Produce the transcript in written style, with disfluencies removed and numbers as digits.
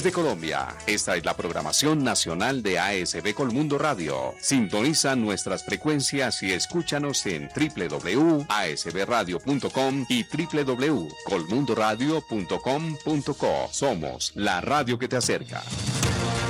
partes de Colombia. Esta es la programación nacional de ASB Colmundo Radio. Sintoniza nuestras frecuencias y escúchanos en www.asbradio.com y www.colmundoradio.com.co. Somos la radio que te acerca.